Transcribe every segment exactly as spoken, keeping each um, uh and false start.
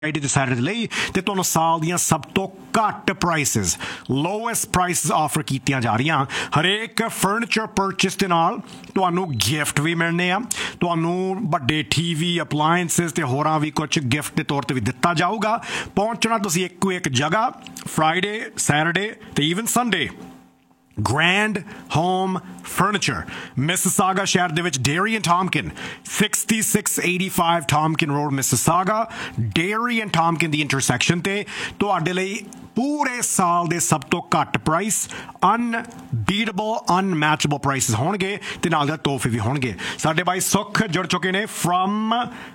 ਤੇ ਸੈਟਰਡੇ ਲਈ ਤੇ ਤੁਹਾਨੂੰ ਸਾਲ ਦੀਆਂ ਸਭ ਤੋਂ ਘੱਟ ਪ੍ਰਾਈਸਿਸ ਲੋਐਸਟ ਪ੍ਰਾਈਸਿਸ ਆਫਰ ਕੀਤੀਆਂ ਜਾ ਰਹੀਆਂ। ਹਰੇਕ ਫਰਨੀਚਰ ਪਰਚੇਸ ਦੇ ਨਾਲ ਤੁਹਾਨੂੰ ਗਿਫਟ ਵੀ ਮਿਲਣੇ ਆ, ਤੁਹਾਨੂੰ ਵੱਡੇ ਟੀਵੀ ਅਪਲਾਇੰਸਿਸ ਤੇ ਹੋਰਾਂ ਵੀ ਕੁਝ ਗਿਫਟ ਦੇ ਤੌਰ ਤੇ ਵੀ ਦਿੱਤਾ ਜਾਊਗਾ। ਪਹੁੰਚਣਾ ਤੁਸੀਂ ਇੱਕੋ ਇੱਕ ਜਗ੍ਹਾ ਫਰਾਈਡੇ ਸੈਟਰਡੇ ਤੇ even Sunday Grand Home Furniture, Mississauga ਸ਼ਹਿਰ ਦੇ ਵਿੱਚ Dairy and Tompkin, sixty-six eighty-five Tompkin Road, Mississauga, Dairy and Tompkin the intersection ਤੇ ਤੁਹਾਡੇ ਲਈ ਪੂਰੇ ਸਾਲ ਦੇ ਸਭ ਤੋਂ ਘੱਟ ਪ੍ਰਾਈਸ, ਅਨਬੀਟੇਬਲ ਅਨਮੈਚੇਬਲ ਪ੍ਰਾਈਸਿਸ ਹੋਣਗੇ ਤੇ ਨਾਲ ਦੇ ਤੋਹਫੇ ਵੀ ਹੋਣਗੇ। ਸਾਡੇ ਭਾਈ ਸੁੱਖ ਜੁੜ ਚੁੱਕੇ ਨੇ ਫਰਮ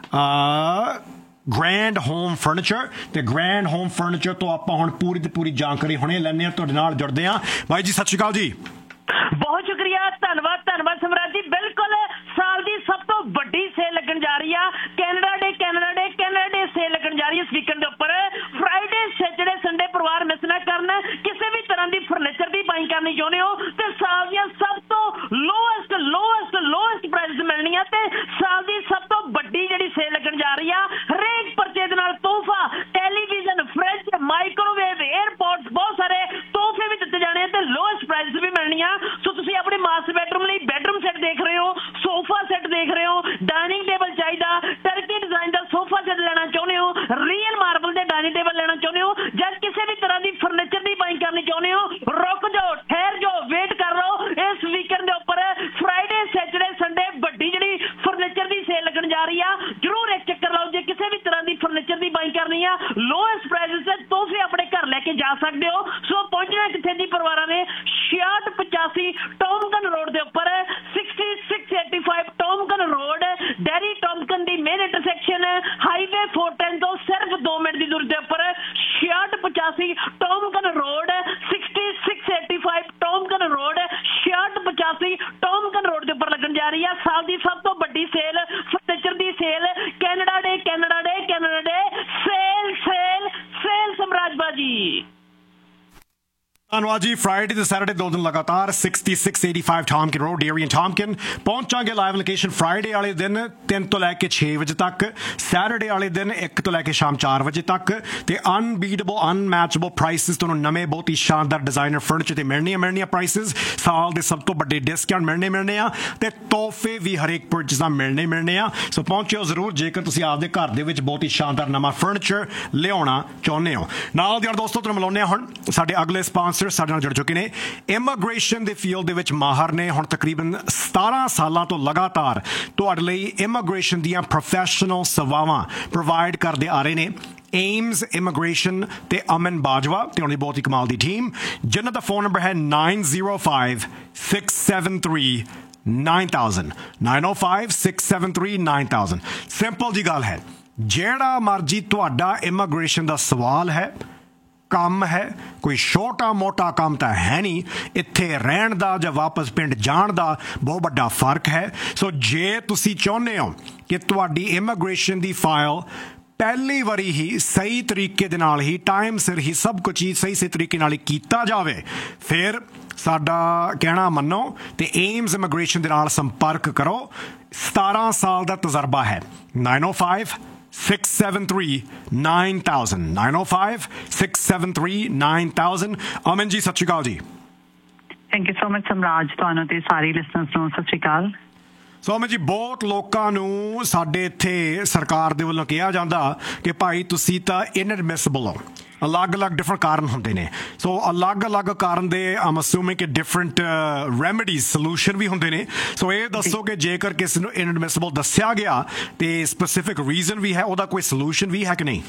Grand Home Furniture ਤੇ Grand Home Furniture ਤੋਂ ਆਪਾਂ ਹੁਣ ਪੂਰੀ ਤੇ ਪੂਰੀ ਜਾਣਕਾਰੀ ਹੁਣੇ ਲੈਣੇ ਆ, ਤੁਹਾਡੇ ਨਾਲ ਜੁੜਦੇ ਆ। ਭਾਈ ਜੀ ਸਤਿ ਸ਼੍ਰੀ ਅਕਾਲ ਜੀ। ਬਹੁਤ ਸ਼ੁਕਰੀਆ, ਧੰਨਵਾਦ ਧੰਨਵਾਦ ਸਮਰਾਜ ਜੀ। ਬਿਲਕੁਲ ਸਾਲ ਦੀ ਸਭ ਤੋਂ ਵੱਡੀ ਸੇਲ ਲੱਗਣ ਜਾ ਰਹੀ ਆ, ਕੈਨੇਡਾ ਡੇ ਕੈਨੇਡਾ ਡੇ ਕੈਨੇਡਾ ਡੇ ਸੇਲ ਲੱਗਣ ਜਾ ਰਹੀ ਹੈ ਇਸ ਵੀਕਐਂਡ ਦੇ ਉੱਪਰ। ਫਰਾਈਡੇ ਸੈਟਰਡੇ ਸੰਡੇ ਪਰਿਵਾਰ ਮਿਸ ਨਾ ਕਰਨ। ਕਿਸੇ ਵੀ ਤਰ੍ਹਾਂ ਦੀ ਫਰਨੀਚਰ ਦੀ ਬਾਈਂਗ ਕਰਨੀ ਚਾਹੁੰਦੇ ਹੋ ਤੇ ਸਾਲ ਦੀਆਂ ਸਭ ਤੋਂ ਲੋਐਸਟ ਲੋਐਸਟ ਲੋਐਸਟ ਪ੍ਰਾਈਸ ਮਿਲਣੀਆਂ ਤੇ ਸਾਲ ਦੀ ਸਭ ਤੋਂ ਵੱਡੀ ਜਿਹੜੀ ਸੇਲ ਲੱਗਣ ਜਾ ਰਹੀ ਆ। ਹਰੇਕ ਪਰਚੇ ਦੇ ਨਾਲ ਤੋਹਫਾ, ਟੈਲੀਵਿਜ਼ਨ, ਫ੍ਰਿਜ, ਮਾਈਕ੍ਰੋਵੇਵ, ਏਅਰਪੋਰਟਸ, ਬਹੁਤ ਸਾਰੇ ਤੋਹਫੇ ਵੀ ਦਿੱਤੇ ਜਾਣੇ ਤੇ ਲੋਐਸਟ ਪ੍ਰਾਈਸ ਵੀ ਮਿਲਣੀਆਂ। ਸੋ ਤੁਸੀਂ ਆਪਣੇ ਮਾਸਟਰ ਬੈਡਰੂਮ ਲਈ ਬੈਡਰੂਮ ਸੈੱਟ ਦੇਖ ਰਹੇ ਹੋ, ਸੋਫਾ ਸੈੱਟ ਦੇਖ ਰਹੇ ਹੋ, ਡਾਈਨਿੰਗ ਟੇਬਲ ਚਾਹੀਦਾ, ਟਰਕੀ ਡਿਜ਼ਾਈਨ ਦਾ ਸੋਫਾ ਸੈੱਟ ਲੈਣਾ ਚਾਹੁੰਦੇ ਹੋ, ਰੀਅਲ ਮਾਰਬਲ ਦੇ ਡਾਈਨਿੰਗ ਟੇਬਲ ਲੈਣਾ ਚਾਹੁੰਦੇ ਹੋ ਜਾਂ ਕਿਸੇ ਵੀ ਤਰ੍ਹਾਂ ਦੀ ਫਰਨੀਚਰ ਦੀ ਬਾਈਂਗ ਕਰਨੀ ਚਾਹੁੰਦੇ ਹੋ, ਰੁਕ ਜਾਓ, ਠਹਿਰ ਜਾਓ, ਵੇਟ ਕਰ ਲਓ। ਇਸ ਵੀਕਐਂਡ ਦੇ ਉੱਪਰ ਫਰਾਈਡੇ ਸੈਟਰਡੇ ਸੰਡੇ ਵੱਡੀ ਜਿਹੜੀ ਫਰਨੀਚਰ ਦੀ ਸੇਲ ਲੱਗਣ ਜਾ ਰਹੀ ਆ। ਜ਼ਰੂਰ ਇੱਕ ਚੱਕਰ ਲਾਓ ਜੇ ਕਿਸੇ ਵੀ ਤਰ੍ਹਾਂ ਦੀ ਫਰਨੀਚਰ ਦੀ ਬਾਈਂਗ ਕਰਨੀ ਆ। ਲੋਐਸਟ ਪ੍ਰਾਈਸਿਸ ਤੇ ਤੋਹਫੇ ਆਪਣੇ ਘਰ ਲੈ ਕੇ ਜਾ ਸਕਦੇ ਹੋ। ਸੋ ਪਹੁੰਚਣਾ ਕਿੱਥੇ ਦੀ ਪਰਿਵਾਰਾਂ ਨੇ? ਛਿਆਹਠ ਪਚਾਸੀ ਟੌਮਕਨ ਰੋਡ ਦੇ ਉੱਪਰ, sixty-six eighty-five ਟੌਮਕਨ ਰੋਡ, ਡੈਰੀ ਟੌਮਕਨ ਦੀ main intersection highway four ten ਤੋਂ ਸਿਰਫ ਦੋ ਮਿੰਟ ਦੀ ਦੂਰੀ ਦੇ ਉੱਪਰ ਛਿਆਹਠ ਪਚਾਸੀ ਟੌਮਕਨ ਰੋਡ, sixty-six eighty-five ਟੌਮਕਨ ਰੋਡ, ਛਿਆਹਠ ਪਚਾਸੀ ਟੌਮਕਨ ਰੋਡ ਦੇ ਉੱਪਰ ਲੱਗਣ ਜਾ ਰਹੀ ਆ ਸਾਲ ਦੀ ਸਭ ਤੋਂ ਵੱਡੀ ਸੇਲ, ਫਰਨੀਚਰ ਦੀ ਸੇਲ। ਕੈਨੇਡਾ ਡੇ ਕੈਨੇਡਾ ਡੇ ਕੈਨੇਡਾ ਡੇ ਸੇਲ ਸੇਲ ਸੇਲ ਸਮਰਾਜ ਬਾਜੀ। ਧੰਨਵਾਦ ਜੀ। ਫਰਾਈਡੇ ਤੇ ਸੈਟਰਡੇ ਦੋ ਦਿਨ ਲਗਾਤਾਰ sixty-six eighty-five Tompkin Road, Dairy and Tompkin। ਪਹੁੰਚਾਂਗੇ live location Friday ਵਾਲੇ ਦਿਨ ਤਿੰਨ ਤੋਂ ਲੈ ਕੇ ਛੇ ਵਜੇ ਤੱਕ, ਸੈਟਰਡੇ ਵਾਲੇ ਦਿਨ ਇੱਕ ਤੋਂ ਲੈ ਕੇ ਸ਼ਾਮ ਚਾਰ ਵਜੇ ਤੱਕ ਤੇ ਅਨਬੀਟੇਬਲ ਅਨਮੈਚੇਬਲ ਪ੍ਰਾਈਸਿਸ ਤੁਹਾਨੂੰ ਨਵੇਂ ਬਹੁਤ ਹੀ ਸ਼ਾਨਦਾਰ ਡਿਜ਼ਾਈਨਰ ਫਰਨੀਚਰ ਤੇ ਮਿਲਣੀਆਂ ਮਿਲਣੀਆਂ ਪ੍ਰਾਈਸਿਸ, ਸਾਲ ਦੇ ਸਭ ਤੋਂ ਵੱਡੇ ਡਿਸਕਾਊਂਟ ਮਿਲਣੇ ਮਿਲਣੇ ਆ ਤੇ ਤੋਹਫੇ ਵੀ ਹਰੇਕ ਪਰਚੇਸ ਦਾ ਮਿਲਣੇ ਮਿਲਣੇ ਆ। ਸੋ ਪਹੁੰਚਿਓ ਜ਼ਰੂਰ ਜੇਕਰ ਤੁਸੀਂ ਆਪਦੇ ਘਰ ਦੇ ਵਿੱਚ ਬਹੁਤ ਹੀ ਸ਼ਾਨਦਾਰ ਨਵਾਂ ਫਰਨੀਚਰ ਲਿਆਉਣਾ ਚਾਹੁੰਦੇ ਹੋ। ਨਾਲ ਦੀਆਂ ਦੋਸਤੋ ਤੁਹਾਨੂੰ ਮਿਲਾਉਂਦੇ ਹਾਂ ਹੁਣ ਸਾਡੇ ਅਗਲੇ ਸਪਾਂਸਰ ਸਾਡੇ ਨਾਲ ਜੁੜ ਚੁੱਕੇ ਨੇ। ਇਮੀਗ੍ਰੇਸ਼ਨ ਦੇ ਫੀਲਡ ਦੇ ਵਿੱਚ ਮਾਹਰ ਨੇ, ਹੁਣ ਤਕਰੀਬਨ ਸਤਾਰਾਂ ਸਾਲਾਂ ਤੋਂ ਲਗਾਤਾਰ ਤੁਹਾਡੇ ਲਈ ਇਮੀਗ੍ਰੇਸ਼ਨ ਦੀਆਂ ਪ੍ਰੋਫੈਸ਼ਨਲ ਸੇਵਾਵਾਂ ਪ੍ਰੋਵਾਈਡ ਕਰਦੇ ਆ ਰਹੇ ਨੇ। ਏਮਸ ਇਮੀਗ੍ਰੇਸ਼ਨ ਤੇ ਅਮਨ ਬਾਜਵਾ ਤੇ ਉਹਨਾਂ ਦੀ ਬਹੁਤ ਹੀ ਕਮਾਲ ਦੀ ਟੀਮ, ਜਿਨ੍ਹਾਂ ਦਾ ਫੋਨ ਨੰਬਰ ਹੈ nine zero five six seven three nine thousand nine oh five six seven three nine thousand। Simple ਜੀ ਗੱਲ ਹੈ, ਜਿਹੜਾ ਮਰਜੀ ਤੁਹਾਡਾ ਇਮੀਗ੍ਰੇਸ਼ਨ ਦਾ ਸਵਾਲ ਹੈ, ਕੰਮ ਹੈ, ਕੋਈ ਛੋਟਾ ਮੋਟਾ ਕੰਮ ਤਾਂ ਹੈ ਨਹੀਂ, ਇੱਥੇ ਰਹਿਣ ਦਾ ਜਾਂ ਵਾਪਸ ਪਿੰਡ ਜਾਣ ਦਾ ਬਹੁਤ ਵੱਡਾ ਫਰਕ ਹੈ। ਸੋ ਜੇ ਤੁਸੀਂ ਚਾਹੁੰਦੇ ਹੋ ਕਿ ਤੁਹਾਡੀ ਇਮੀਗ੍ਰੇਸ਼ਨ ਦੀ ਫਾਈਲ ਪਹਿਲੀ ਵਾਰੀ ਹੀ ਸਹੀ ਤਰੀਕੇ ਦੇ ਨਾਲ ਹੀ ਟਾਈਮ ਸਿਰ ਹੀ ਸਭ ਕੁਝ ਹੀ ਸਹੀ ਸਹੀ ਤਰੀਕੇ ਨਾਲ ਹੀ ਕੀਤਾ ਜਾਵੇ, ਫਿਰ ਸਾਡਾ ਕਹਿਣਾ ਮੰਨੋ ਤੇ ਏਮਸ ਇਮੀਗ੍ਰੇਸ਼ਨ ਦੇ ਨਾਲ ਸੰਪਰਕ ਕਰੋ। ਸਤਾਰਾਂ ਸਾਲ ਦਾ ਤਜਰਬਾ ਹੈ। nine oh five six seven three nine thousand nine oh five six seven three nine thousand। Aman ji ਸਤਿ ਸ਼੍ਰੀ ਅਕਾਲ ਜੀ। ਥੈਂਕ ਯੂ ਸੋ ਮਚ ਸਮਰਾਜ, ਤੁਹਾਨੂੰ ਤੇ ਸਾਰੇ ਲਿਸਨਰਸ ਨੂੰ ਸਤਿ ਸ਼੍ਰੀ ਅਕਾਲ। ਸੋ ਅਮਨ ਜੀ, ਬਹੁਤ ਲੋਕਾਂ ਨੂੰ ਸਾਡੇ ਇੱਥੇ ਸਰਕਾਰ ਦੇ ਵੱਲੋਂ ਕਿਹਾ ਜਾਂਦਾ ਕਿ ਭਾਈ ਤੁਸੀਂ ਤਾਂ ਇਨਐਡਮਿਸਿਬਲ ਹੋ, ਅਲੱਗ-ਅਲੱਗ ਡਿਫਰੈਂਟ ਕਾਰਨ ਹੁੰਦੇ ਨੇ। ਸੋ ਅਲੱਗ-ਅਲੱਗ ਕਾਰਨ ਦੇ ਆਮ ਅਸਿਊਮਿੰਗ ਕਿ ਡਿਫਰੈਂਟ ਰੈਮੀਡੀਜ਼ ਸੋਲੂਸ਼ਨ ਵੀ ਹੁੰਦੇ ਨੇ। ਸੋ ਇਹ ਦੱਸੋ ਕਿ ਜੇਕਰ ਕਿਸੇ ਨੂੰ ਇਨਐਡਮਿਸਿਬਲ ਦੱਸਿਆ ਗਿਆ ਤੇ ਸਪੈਸੀਫਿਕ ਰੀਜ਼ਨ ਵੀ ਹੈ, ਉਹਦਾ ਕੋਈ ਸੋਲੂਸ਼ਨ ਵੀ ਹੈ ਕਿ ਨਹੀਂ?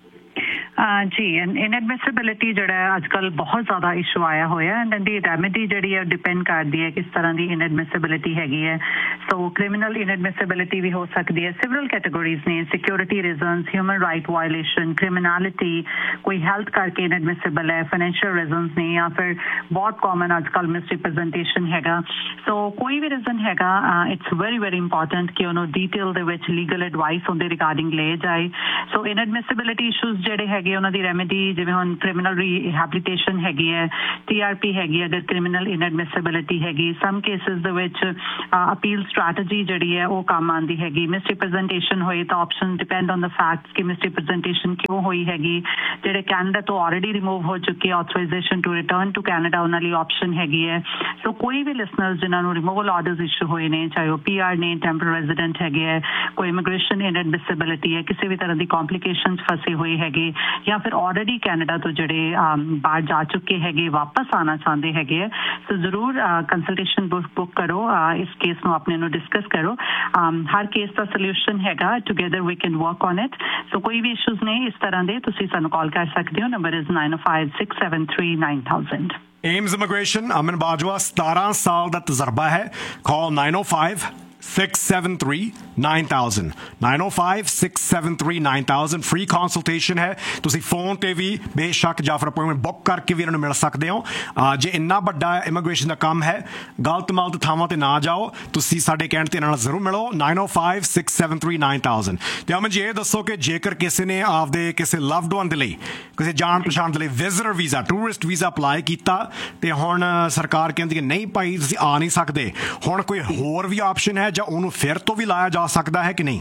ਜੀ ਇਨਐਡਮਿਸਿਬਿਲਿਟੀ ਜਿਹੜਾ ਅੱਜ ਕੱਲ੍ਹ ਬਹੁਤ ਜ਼ਿਆਦਾ ਇਸ਼ੂ ਆਇਆ ਹੋਇਆ ਐਂਡ ਇਹਦੀ ਰੈਮੇਡੀ ਜਿਹੜੀ ਹੈ ਡਿਪੈਂਡ ਕਰਦੀ ਹੈ ਕਿਸ ਤਰ੍ਹਾਂ ਦੀ ਇਨਐਡਮਿਸਿਬਿਲਿਟੀ ਹੈਗੀ ਹੈ। ਸੋ ਕ੍ਰਿਮੀਨਲ ਇਨਐਡਮਿਸਿਬਿਲਿਟੀ ਵੀ ਹੋ ਸਕਦੀ ਹੈ। ਸਿਵਲ ਕੈਟੇਗਰੀਜ਼ ਨੇ, security reasons, human right violation, criminality, ਕੋਈ ਹੈਲਥ ਕਰਕੇ ਇਨਐਡਮਿਸਿਬਲ ਹੈ, ਫਾਈਨੈਂਸ਼ੀਅਲ ਰੀਜ਼ਨਸ ਨੇ, ਜਾਂ ਫਿਰ ਬਹੁਤ ਕਾਮਨ ਅੱਜ ਕੱਲ੍ਹ ਮਿਸਰਿਪ੍ਰੈਜ਼ੈਂਟੇਸ਼ਨ ਹੈਗਾ। ਸੋ ਕੋਈ ਵੀ ਰੀਜ਼ਨ ਹੈਗਾ, ਇਟਸ ਵੈਰੀ ਵੈਰੀ ਇੰਪੋਰਟੈਂਟ ਕਿ ਉਹਨੂੰ ਡੀਟੇਲ ਦੇ ਵਿੱਚ ਲੀਗਲ ਐਡਵਾਈਸ ਉਹਦੇ ਰਿਗਾਰਡਿੰਗ ਲਏ ਜਾਏ। ਸੋ ਇਨਐਡਮਿਸਿਬਿਲਿਟੀ ਇਸ਼ੂਜ਼ ਜਿਹੜੇ ਹੈਗੇ ਹੈਗੇ ਉਹਨਾਂ ਦੀ ਰੈਮੇਡੀ ਜਿਵੇਂ ਹੁਣ ਕ੍ਰਿਮੀਨਲ ਰੀਹੈਬਿਲਿਟੇਸ਼ਨ ਹੈਗੀ ਹੈ, ਟੀ ਆਰ ਪੀ ਹੈਗੀ ਹੈ, ਅਗਰ ਕ੍ਰਿਮੀਨਲ ਇਨਐਡਮਿਸਿਬਿਲਿਟੀ ਹੈਗੀ, ਸਮ ਕੇਸਿਸ ਦੇ ਵਿੱਚ ਅਪੀਲ ਸਟ੍ਰੈਟਜੀ ਜਿਹੜੀ ਹੈ ਉਹ ਕੰਮ ਆਉਂਦੀ ਹੈਗੀ, ਮਿਸਰਿਪ੍ਰੈਜ਼ੈਂਟੇਸ਼ਨ ਹੋਏ ਤਾਂ option depend on the facts ਕਿ ਮਿਸਰਿਪ੍ਰੈਜ਼ੈਂਟੇਸ਼ਨ ਕਿਉਂ ਹੋਈ ਹੈਗੀ। ਜਿਹੜੇ ਕੈਨੇਡਾ ਤੋਂ ਆਲਰੇਡੀ ਰਿਮੂਵ ਹੋ ਚੁੱਕੇ ਆਥੋਰਾਈਜ਼ੇਸ਼ਨ ਟੂ ਰਿਟਰਨ ਟੂ ਕੈਨੇਡਾ ਉਹਨਾਂ ਲਈ ਆਪਸ਼ਨ ਹੈਗੀ ਹੈ। ਸੋ ਕੋਈ ਵੀ ਲਿਸਨਰਸ ਜਿਨ੍ਹਾਂ ਨੂੰ ਰਿਮੂਵਲ ਆਰਡਰਸ ਇਸ਼ੂ ਹੋਏ ਨੇ, ਚਾਹੇ ਉਹ ਪੀ ਆਰ ਨੇ, ਟੈਂਪਰੇਰੀ ਰੈਜ਼ੀਡੈਂਟ ਹੈਗੇ ਹੈ, ਕੋਈ ਇਮੀਗ੍ਰੇਸ਼ਨ ਇਨਐਡਮਿਸਿਬਿਲਿਟੀ ਹੈ, ਕਿਸੇ ਵੀ ਤਰ੍ਹਾਂ ਦੀ ਕੰਪਲਿਕੇਸ਼ਨਸ ਫਸੇ ਹੋਏ ਹੈਗੇ ਜਾਂ ਫਿਰ ਆਲਰੇਡੀ ਕੈਨੇਡਾ ਤੋਂ ਜਿਹੜੇ ਬਾਹਰ ਜਾ ਚੁੱਕੇ ਹੈਗੇ ਵਾਪਸ ਆਉਣਾ ਚਾਹੁੰਦੇ ਹੈਗੇ ਹੈ, ਸੋ ਜ਼ਰੂਰ ਕੰਸਲਟੇਸ਼ਨ ਬੁੱਕ ਬੁੱਕ ਕਰੋ, ਇਸ ਕੇਸ ਨੂੰ ਆਪਣੇ ਨੂੰ ਡਿਸਕਸ ਕਰੋ। ਹਰ ਕੇਸ ਦਾ ਸੋਲਿਊਸ਼ਨ ਹੈਗਾ, together we can work on it. ਸੋ ਕੋਈ ਵੀ ਇਸ਼ੂਜ਼ ਨੇ ਇਸ ਤਰ੍ਹਾਂ ਦੇ ਤੁਸੀਂ ਸਾਨੂੰ ਕਾਲ ਕਰ ਸਕਦੇ ਹੋ, number is ਨਾइन O five six seven three nine thousand. AIIMS immigration, अमन बाजवा, सतारह साल का तजर्बा है। कॉल नाइन ओ five six seven three nine thousand nine ओ five six seven three nine thousand free consultation है। तुसी फोन ते भी बेशक ਜਾਂ ਫਿਰ ਅਪਾਇੰਟਮੈਂਟ ਬੁੱਕ ਕਰਕੇ ਵੀ ਇਹਨਾਂ ਨੂੰ ਮਿਲ ਸਕਦੇ ਹੋ। ਜੇ ਇੰਨਾ ਵੱਡਾ ਇਮੀਗ੍ਰੇਸ਼ਨ ਦਾ ਕੰਮ ਹੈ, ਗਲਤ ਮਲਤ ਥਾਵਾਂ ਤੇ ਨਾ ਜਾਓ, ਤੁਸੀਂ ਸਾਡੇ ਕਹਿਣ ਤੇ ਇਹਨਾਂ ਨਾਲ ਜ਼ਰੂਰ ਮਿਲੋ। नाइन ओ five six seven three nine thousand. ਤੇ ਅਮਨ ਜੀ ਇਹ ਦੱਸੋ ਕਿ ਜੇਕਰ ਕਿਸੇ ਨੇ ਆਪਦੇ ਕਿਸੇ ਲਵਡ ਵਨ ਦੇ ਲਈ, ਕਿਸੇ ਜਾਣ ਪਛਾਣ ਦੇ ਲਈ visitor visa, tourist visa apply ਕੀਤਾ ਤੇ ਹੁਣ ਸਰਕਾਰ ਕਹਿੰਦੀ ਹੈ ਨਹੀਂ ਭਾਈ ਤੁਸੀਂ ਆ ਨਹੀਂ ਸਕਦੇ, ਹੁਣ ਕੋਈ ਹੋਰ ਵੀ ਆਪਸ਼ਨ ਹੈ ਜਾਂ ਉਹਨੂੰ ਫਿਰ ਤੋਂ ਵੀ ਲਾਇਆ ਜਾ ਸਕਦਾ ਹੈ ਕਿ ਨਹੀਂ?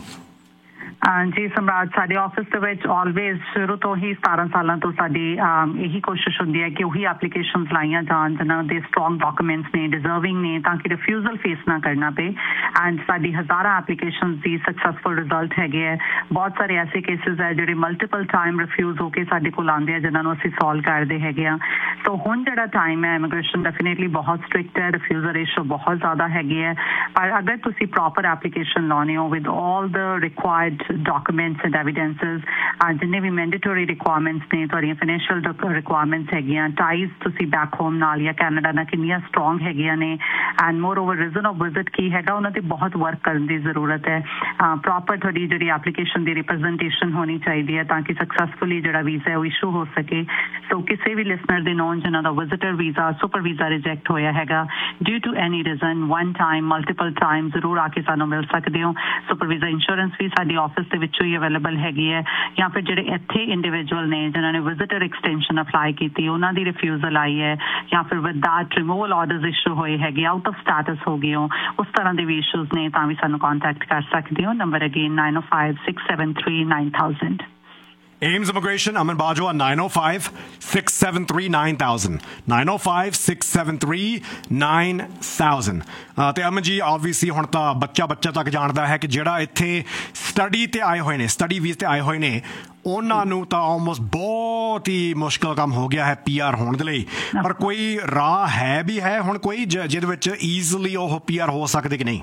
ਜੀ ਸਮਰਾਜ, ਸਾਡੇ ਆਫਿਸ ਦੇ ਵਿੱਚ ਆਲਵੇਜ਼ ਸ਼ੁਰੂ ਤੋਂ ਹੀ ਸਤਾਰਾਂ ਸਾਲਾਂ ਤੋਂ ਸਾਡੀ ਇਹੀ ਕੋਸ਼ਿਸ਼ ਹੁੰਦੀ ਹੈ ਕਿ ਉਹੀ ਐਪਲੀਕੇਸ਼ਨਸ ਲਾਈਆਂ ਜਾਣ ਜਿਨ੍ਹਾਂ ਦੇ ਸਟਰੋਂਗ ਡਾਕੂਮੈਂਟਸ ਨੇ, ਡਿਜ਼ਰਵਿੰਗ ਨੇ, ਤਾਂ ਕਿ ਰਿਫਿਊਜ਼ਲ ਫੇਸ ਨਾ ਕਰਨਾ ਪਏ। ਐਂਡ ਸਾਡੀ ਹਜ਼ਾਰਾਂ ਐਪਲੀਕੇਸ਼ਨਸ ਦੀ ਸਕਸੈਸਫੁਲ ਰਿਜ਼ਲਟ ਹੈਗੇ ਹੈ। ਬਹੁਤ ਸਾਰੇ ਐਸੇ ਕੇਸਿਸ ਹੈ ਜਿਹੜੇ ਮਲਟੀਪਲ ਟਾਈਮ ਰਿਫਿਊਜ਼ ਹੋ ਕੇ ਸਾਡੇ ਕੋਲ ਆਉਂਦੇ ਆ, ਜਿਨ੍ਹਾਂ ਨੂੰ ਅਸੀਂ ਸੋਲਵ ਕਰਦੇ ਹੈਗੇ ਆ। ਸੋ ਹੁਣ ਜਿਹੜਾ ਟਾਈਮ ਹੈ ਇਮੀਗ੍ਰੇਸ਼ਨ ਡੈਫੀਨੇਟਲੀ ਬਹੁਤ ਸਟ੍ਰਿਕਟ ਹੈ, ਰਿਫਿਊਜ਼ਲ ਰੇਸ਼ੋ ਬਹੁਤ ਜ਼ਿਆਦਾ ਹੈਗੇ ਹੈ, ਪਰ ਅਗਰ ਤੁਸੀਂ ਪ੍ਰੋਪਰ ਐਪਲੀਕੇਸ਼ਨ ਲਾਉਣੇ ਹੋ with all the required documents and ਐਵੀਡੈਂਸਿਸ, ਜਿੰਨੇ ਵੀ ਮੈਂਡੇਟਰੀ ਰਿਕੁਆਇਰਮੈਂਟਸ ਨੇ, ਤੁਹਾਡੀਆਂ ਫਾਈਨੈਂਸ਼ੀਅਲ ਰਿਕੁਆਇਰਮੈਂਟਸ ਹੈਗੀਆਂ, ਟਾਈਜ਼ ਤੁਸੀਂ ਬੈਕ ਹੋਮ ਨਾਲ ਜਾਂ ਕੈਨੇਡਾ ਨਾਲ ਕਿੰਨੀਆਂ ਸਟਰੋਂਗ ਹੈਗੀਆਂ ਨੇ, and more over reason of visit ਕੀ ਹੈਗਾ, ਉਹਨਾਂ ਤੇ ਬਹੁਤ ਵਰਕ ਕਰਨ ਦੀ ਜ਼ਰੂਰਤ ਹੈ। ਪ੍ਰੋਪਰ ਤੁਹਾਡੀ ਜਿਹੜੀ ਐਪਲੀਕੇਸ਼ਨ ਦੀ ਰਿਪਰੈਜ਼ੈਂਟੇਸ਼ਨ ਹੋਣੀ ਚਾਹੀਦੀ ਹੈ ਤਾਂ ਕਿ ਸਕਸੈਸਫੁਲੀ ਜਿਹੜਾ ਵੀਜ਼ਾ ਹੈ ਉਹ ਇਸ਼ੂ ਹੋ ਸਕੇ। ਸੋ ਕਿਸੇ ਵੀ ਲਿਸਨਰ ਦੇ ਨੋਨ ਜਿਨ੍ਹਾਂ ਦਾ visitor visa, super visa reject ਹੋਇਆ ਹੈਗਾ due to any reason, one time, multiple time, ਜ਼ਰੂਰ ਆ ਕੇ ਸਾਨੂੰ ਮਿਲ ਸਕਦੇ ਹੋ। ਸੁਪਰ ਵੀਜ਼ਾ ਇੰਸ਼ੋਰੈਂਸ ਵੀ ਸਾਡੀ ਆਫਿਸ ਦੇ ਵਿੱਚੋਂ ਹੀ ਅਵੇਲੇਬਲ ਹੈਗੀ ਹੈ, ਜਾਂ ਫਿਰ ਜਿਹੜੇ ਇੱਥੇ ਇੰਡੀਵਿਜੂਅਲ ਨੇ ਜਿਨ੍ਹਾਂ ਨੇ ਵਿਜ਼ਿਟਰ ਐਕਸਟੈਂਸ਼ਨ ਅਪਲਾਈ ਕੀਤੀ, ਉਹਨਾਂ ਦੀ ਰਿਫਿਊਜ਼ਲ ਆਈ ਹੈ, ਜਾਂ ਫਿਰ with that removal orders issue ਹੋਏ ਹੈਗੇ, ਆਊਟ ਆਫ ਸਟੇਟਸ ਹੋ ਗਏ ਹੋ, ਉਸ ਤਰ੍ਹਾਂ ਦੇ ਵੀ ਇਸ਼ੂਜ਼ ਨੇ, ਤਾਂ ਵੀ ਸਾਨੂੰ ਕੰਟੈਕਟ ਕਰ ਸਕਦੇ ਹੋ। ਨੰਬਰ ਅਗੇਨ नाइन ओ five six seven three nine thousand. Ames Immigration, Aman Bajwa, nine ओ five six seven three nine thousand nine ओ five six seven three nine thousand. ਤੇ ਅਮਨ ਜੀ ਆਬਵੀਅਸਲੀ ਹੁਣ ਤਾਂ ਬੱਚਾ ਬੱਚਾ ਤੱਕ ਜਾਣਦਾ ਹੈ ਕਿ ਜਿਹੜਾ ਇੱਥੇ ਸਟੱਡੀ ਤੇ ਆਏ ਹੋਏ ਨੇ, ਸਟੱਡੀ ਵੀਜ਼ ਤੇ ਆਏ ਹੋਏ ਨੇ, ਉਹਨਾਂ ਨੂੰ ਤਾਂ ਆਲਮੋਸਟ ਬਹੁਤ ਹੀ ਮੁਸ਼ਕਿਲ ਕੰਮ ਹੋ ਗਿਆ ਹੈ ਪੀ ਆਰ ਹੋਣ ਦੇ ਲਈ। ਪਰ ਕੋਈ ਰਾਹ ਹੈ ਵੀ ਹੈ ਹੁਣ ਕੋਈ ਜਿਹਦੇ ਵਿੱਚ ਈਜ਼ੀਲੀ ਉਹ ਪੀ ਆਰ ਹੋ ਸਕਦੇ ਕਿ ਨਹੀਂ?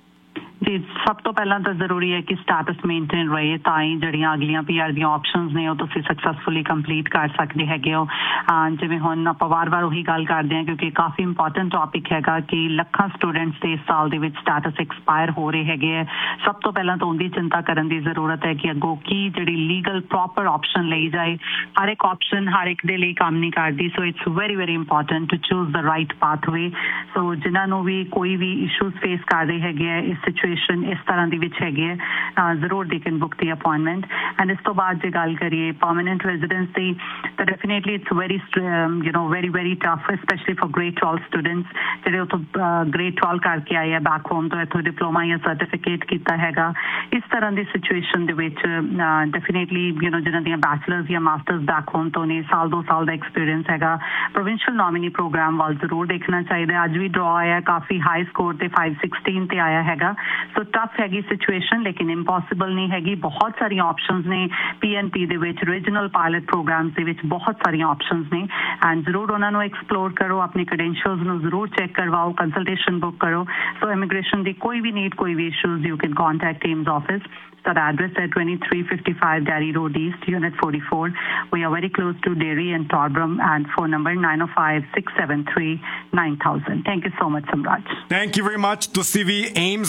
ਜੀ ਸਭ ਤੋਂ ਪਹਿਲਾਂ ਤਾਂ ਜ਼ਰੂਰੀ ਹੈ ਕਿ ਸਟੇਟਸ ਮੇਨਟੇਨ ਰਹੇ, ਤਾਂ ਹੀ ਜਿਹੜੀਆਂ ਅਗਲੀਆਂ ਪੀ ਆਰ ਦੀਆਂ ਆਪਸ਼ਨਸ ਨੇ ਉਹ ਤੁਸੀਂ ਸਕਸੈਸਫੁਲੀ ਕੰਪਲੀਟ ਕਰ ਸਕਦੇ ਹੈਗੇ ਹੋ। ਜਿਵੇਂ ਹੁਣ ਆਪਾਂ ਵਾਰ-ਵਾਰ ਉਹੀ ਗੱਲ ਕਰਦੇ ਹਾਂ ਕਿਉਂਕਿ ਕਾਫੀ ਇੰਪੋਰਟੈਂਟ ਟੌਪਿਕ ਹੈਗਾ ਕਿ ਲੱਖਾਂ ਸਟੂਡੈਂਟਸ ਦੇ ਇਸ ਸਾਲ ਦੇ ਵਿੱਚ ਸਟੇਟਸ ਐਕਸਪਾਇਰ ਹੋ ਰਹੇ ਹੈਗੇ ਹੈ। ਸਭ ਤੋਂ ਪਹਿਲਾਂ ਤਾਂ ਉਹਦੀ ਚਿੰਤਾ ਕਰਨ ਦੀ ਜ਼ਰੂਰਤ ਹੈ ਕਿ ਅੱਗੋਂ ਕੀ ਜਿਹੜੀ ਲੀਗਲ ਪ੍ਰੋਪਰ ਆਪਸ਼ਨ ਲਈ ਜਾਏ। ਹਰ ਇੱਕ ਆਪਸ਼ਨ ਹਰ ਇੱਕ ਦੇ ਲਈ ਕੰਮ ਨਹੀਂ ਕਰਦੀ, so it's very very important to choose the right pathway. ਸੋ ਜਿਨ੍ਹਾਂ ਨੂੰ ਵੀ ਕੋਈ ਵੀ ਇਸ਼ੂਜ਼ ਫੇਸ ਕਰ ਰਹੇ ਹੈਗੇ ਹੈ ਇਸ ਸਿਚੁਏਸ਼ਨ ਇਸ ਤਰ੍ਹਾਂ ਦੀ ਵਿੱਚ ਹੈਗੇ ਹੈ, ਜ਼ਰੂਰ they can book the appointment. And ਇਸ ਤੋਂ ਬਾਅਦ ਜੇ ਗੱਲ ਕਰੀਏ ਪਰਮਾਨੈਂਟ ਰੈਜ਼ੀਡੈਂਸ ਦੀ, ਤਾਂ definitely it's very you know very very tough, specially for grade twelve students ਜਿਹੜੇ ਉੱਥੋਂ ਗ੍ਰੇਡ ਟਵੈਲਵ ਕਰਕੇ ਆਏ ਆ ਬੈਕ ਹੋਮ ਤੋਂ, ਇੱਥੋਂ ਡਿਪਲੋਮਾ ਜਾਂ ਸਰਟੀਫਿਕੇਟ ਕੀਤਾ ਹੈਗਾ। ਇਸ ਤਰ੍ਹਾਂ ਦੀ ਸਿਚੁਏਸ਼ਨ ਦੇ ਵਿੱਚ ਡੈਫੀਨੇਟਲੀ ਯੂ ਨੋ ਜਿਹਨਾਂ ਦੀਆਂ ਬੈਚਲਰਸ ਜਾਂ ਮਾਸਟਰਸ ਬੈਕ ਹੋਮ ਤੋਂ ਨੇ, ਸਾਲ ਦੋ ਸਾਲ ਦਾ ਐਕਸਪੀਰੀਅੰਸ ਹੈਗਾ, ਪ੍ਰੋਵਿੰਸ਼ੀਅਲ ਨੋਮੀਨੀ ਪ੍ਰੋਗਰਾਮ ਵੱਲ ਜ਼ਰੂਰ ਦੇਖਣਾ ਚਾਹੀਦਾ। ਅੱਜ ਵੀ ਡਰਾ ਆਇਆ ਕਾਫੀ ਹਾਈ ਸਕੋਰ ਤੇ फाइव सिक्सटीन ਤੇ ਆਇਆ ਹੈਗਾ। ਸੋ ਟਫ ਹੈਗੀ ਸਿਚੁਏਸ਼ਨ, ਲੇਕਿਨ ਇੰਪੋਸੀਬਲ ਨਹੀਂ ਹੈਗੀ। ਬਹੁਤ ਸਾਰੀਆਂ ਆਪਸ਼ਨਸ ਨੇ ਪੀ ਐਨ ਪੀ ਦੇ ਵਿੱਚ, ਰੀਜਨਲ ਪਾਇਲਟ ਪ੍ਰੋਗਰਾਮਸ ਦੇ ਵਿੱਚ ਬਹੁਤ ਸਾਰੀਆਂ ਆਪਸ਼ਨਸ ਨੇ, ਐਂਡ ਜ਼ਰੂਰ ਉਹਨਾਂ ਨੂੰ ਐਕਸਪਲੋਰ ਕਰੋ, ਆਪਣੇ ਕ੍ਰੈਡੈਂਸ਼ੀਅਲਸ ਨੂੰ ਜ਼ਰੂਰ ਚੈੱਕ ਕਰਵਾਓ, ਕੰਸਲਟੇਸ਼ਨ ਬੁੱਕ ਕਰੋ। ਸੋ ਇਮੀਗ੍ਰੇਸ਼ਨ ਦੀ ਕੋਈ ਵੀ ਨੀਡ, ਕੋਈ ਵੀ issues, you can contact AIIMS office. Our address at twenty-three fifty-five Derry Road East, Unit forty-four. We are very close to Derry and Torbram, and phone number nine oh five six seven three nine thousand. Thank you so much, Samraj. Thank you very much. To C V Ames Immigration.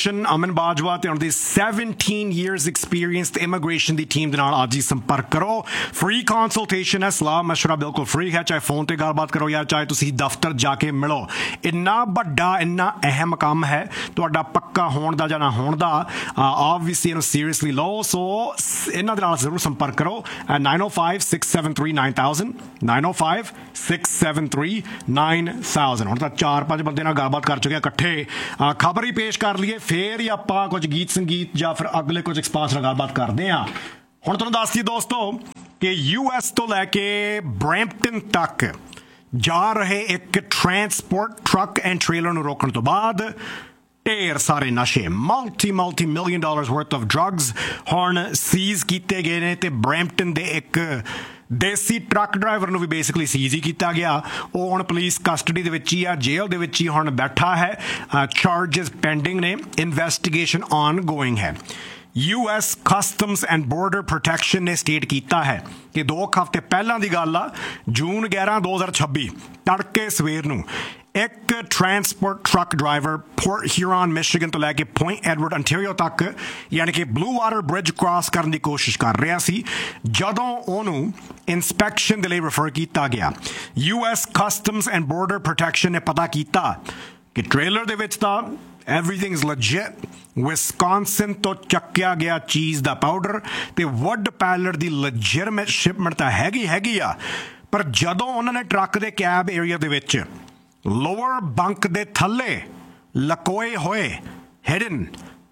Immigration ਅਮਨ ਬਾਜਵਾ ਤੇ ਉਹਨਾਂ ਦੀ seventeen years experience ਤੇ immigration ਦੀ team ਦੇ ਨਾਲ ਅੱਜ ਹੀ ਸੰਪਰਕ ਕਰੋ। Free consultation ਹੈ, ਸਲਾਹ ਮਸ਼ਵਰਾ ਬਿਲਕੁਲ ਫ੍ਰੀ ਹੈ, ਚਾਹੇ ਫੋਨ ਤੇ ਗੱਲਬਾਤ ਕਰੋ ਜਾਂ ਚਾਹੇ ਤੁਸੀਂ ਦਫ਼ਤਰ ਜਾ ਕੇ ਮਿਲੋ। ਇੰਨਾ ਵੱਡਾ ਇੰਨਾ ਅਹਿਮ ਕੰਮ ਹੈ ਤੁਹਾਡਾ ਪੱਕਾ ਹੋਣ ਦਾ ਜਾਂ ਨਾ ਹੋਣ ਦਾ, ਆਬਵੀਅਸਲੀ ਇਹਨੂੰ ਸੀਰੀਅਸਲੀ ਲਓ। ਸੋ ਇਹਨਾਂ ਦੇ ਨਾਲ ਜ਼ਰੂਰ ਸੰਪਰਕ ਕਰੋ nine oh five six seven three nine thousand nine oh five six seven three nine thousand। ਹੁਣ ਤਾਂ ਚਾਰ ਪੰਜ ਬੰਦੇ ਨਾਲ ਗੱਲਬਾਤ ਕਰ ਚੁੱਕੇ ਇਕੱਠੇ, ਖਬਰ ਹੀ ਪੇਸ਼ ਕਰ ਲਈਏ ਫਿਰ ਹੀ ਆਪਾਂ ਕੁਝ ਗੀਤ ਸੰਗੀਤ ਜਾਂ ਫਿਰ ਅਗਲੇ ਕੁਝ ਐਕਸਪਾਂਸ ਨਾਲ ਗੱਲਬਾਤ ਕਰਦੇ ਹਾਂ। ਹੁਣ ਤੁਹਾਨੂੰ ਦੱਸ ਦਈਏ ਦੋਸਤੋ ਕਿ ਯੂ ਐਸ ਤੋਂ ਲੈ ਕੇ ਬਰੈਂਪਟਨ ਤੱਕ ਜਾ ਰਹੇ ਇੱਕ ਟਰਾਂਸਪੋਰਟ ਟਰੱਕ ਐਂਡ ਟ੍ਰੇਲਰ ਨੂੰ ਰੋਕਣ ਤੋਂ ਬਾਅਦ ਢੇਰ ਸਾਰੇ ਨਸ਼ੇ multi multi million dollars worth of drugs ਹੁਣ ਸੀਜ਼ ਕੀਤੇ ਗਏ ਨੇ ਤੇ ਬਰੈਂਪਟਨ ਦੇ ਇੱਕ ਦੇਸੀ ਟਰੱਕ ਡਰਾਈਵਰ ਨੂੰ ਵੀ ਬੇਸਿਕਲੀ ਸੀਜ਼ ਹੀ ਕੀਤਾ ਗਿਆ। ਉਹ ਹੁਣ ਪੁਲਿਸ ਕਸਟਡੀ ਦੇ ਵਿੱਚ ਹੀ ਆ, ਜੇਲ੍ਹ ਦੇ ਵਿੱਚ ਹੀ ਹੁਣ ਬੈਠਾ ਹੈ। ਚਾਰਜਸ ਪੈਂਡਿੰਗ ਨੇ, ਇਨਵੈਸਟੀਗੇਸ਼ਨ ਆਨ ਗੋਇੰਗ ਹੈ। U S customs and border protection ਨੇ ਸਟੇਟ ਕੀਤਾ ਹੈ ਕਿ ਦੋ ਹਫ਼ਤੇ ਪਹਿਲਾਂ ਦੀ ਗੱਲ ਆ, ਜੂਨ ਗਿਆਰਾਂ ਦੋ ਹਜ਼ਾਰ ਛੱਬੀ ਤੜਕੇ ਸਵੇਰ ਨੂੰ ਇੱਕ transport truck driver port ਹਿਊਰਨ Michigan ਤੋਂ ਲੈ ਕੇ ਪੁਆਇੰਟ ਐਡਵਰਡ ਅੰਟਾਰੀਓ ਤੱਕ ਯਾਨੀ ਕਿ ਬਲੂ ਵਾਟਰ ਬ੍ਰਿਜ ਕ੍ਰਾਸ ਕਰਨ ਦੀ ਕੋਸ਼ਿਸ਼ ਕਰ ਰਿਹਾ ਸੀ ਜਦੋਂ ਉਹਨੂੰ ਇੰਸਪੈਕਸ਼ਨ ਦੇ ਲਈ ਰੈਫਰ ਕੀਤਾ ਗਿਆ। U S customs and border protection ਨੇ ਪਤਾ ਕੀਤਾ ਕਿ ਟ੍ਰੇਲਰ ਦੇ ਵਿੱਚ ਤਾਂ everything is legit, ਵਿਸਕੌਨਸਿਨ ਤੋਂ ਚੱਕਿਆ ਗਿਆ ਚੀਜ਼ ਦਾ ਪਾਊਡਰ ਤੇ ਵੁੱਡ ਪੈਲਟ ਦੀ ਲੈਜਿਟਿਮੇਟ ਸ਼ਿਪਮੈਂਟ ਤਾਂ ਹੈਗੀ ਹੈਗੀ ਆ, ਪਰ ਜਦੋਂ ਉਹਨਾਂ ਨੇ ਟਰੱਕ ਦੇ ਕੈਬ ਏਰੀਆ ਦੇ ਵਿੱਚ ਲੋਅਰ ਬੰਕ ਦੇ ਥੱਲੇ ਲਕੋਏ ਹੋਏ ਹਿਡਨ